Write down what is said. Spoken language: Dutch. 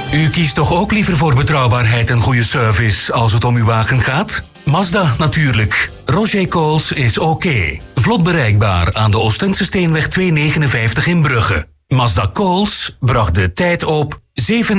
U kiest toch ook liever voor betrouwbaarheid en goede service als het om uw wagen gaat? Mazda natuurlijk. Roger Coles is oké. Vlot bereikbaar aan de Oostense Steenweg 259 in Brugge. Mazda Coles bracht de tijd op 7